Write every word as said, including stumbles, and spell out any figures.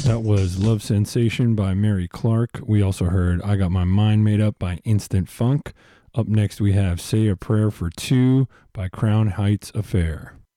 That was Love Sensation by Mary Clark. We also heard I Got My Mind Made Up by Instant Funk. Up next, we have Say a Prayer for Two by Crown Heights Affair.